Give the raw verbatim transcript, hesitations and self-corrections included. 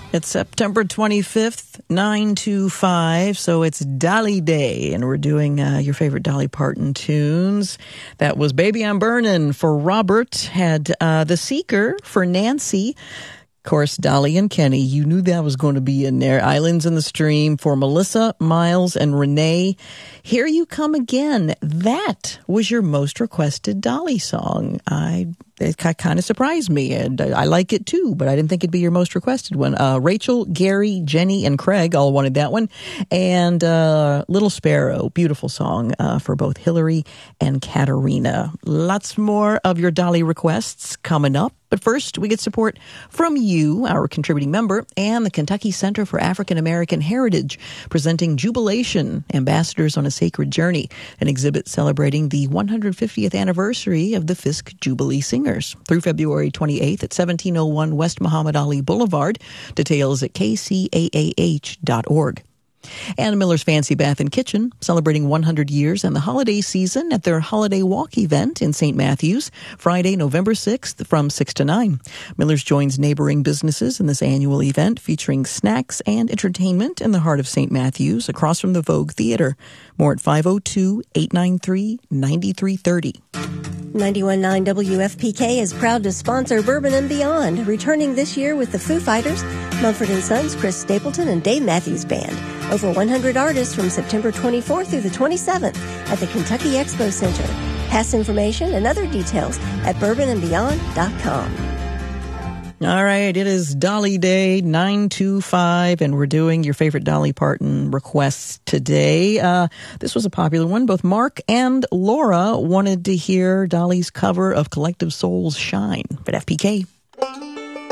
It's September twenty-fifth, nine two five, so it's Dolly Day, and we're doing uh, your favorite Dolly Parton tunes. That was Baby I'm Burnin' for Robert, had uh, The Seeker for Nancy. Of course, Dolly and Kenny, you knew that was going to be in there. Islands in the Stream for Melissa, Miles, and Renee. Here You Come Again. That was your most requested Dolly song. I It kind of surprised me, and I like it too, but I didn't think it'd be your most requested one. Uh, Rachel, Gary, Jenny, and Craig all wanted that one. And uh, Little Sparrow, beautiful song uh, for both Hillary and Katerina. Lots more of your Dolly requests coming up. But first, we get support from you, our contributing member, and the Kentucky Center for African American Heritage, presenting Jubilation, Ambassadors on a Sacred Journey, an exhibit celebrating the one hundred fiftieth anniversary of the Fisk Jubilee Singers through February twenty-eighth at seventeen oh one West Muhammad Ali Boulevard. Details at k c a a h dot org. And Miller's Fancy Bath and Kitchen, celebrating one hundred years and the holiday season at their Holiday Walk event in Saint Matthews, Friday, November sixth from six to nine. Miller's joins neighboring businesses in this annual event featuring snacks and entertainment in the heart of Saint Matthews across from the Vogue Theater. More at five oh two, eight nine three, nine three three oh. ninety-one point nine W F P K is proud to sponsor Bourbon and Beyond, returning this year with the Foo Fighters, Mumford and Sons, Chris Stapleton, and Dave Matthews Band. Over one hundred artists from September twenty-fourth through the twenty-seventh at the Kentucky Expo Center. Past information and other details at bourbon and beyond dot com. All right, it is Dolly Day, nine two five, and we're doing your favorite Dolly Parton requests today. Uh, this was a popular one. Both Mark and Laura wanted to hear Dolly's cover of Collective Soul's Shine. But F P K.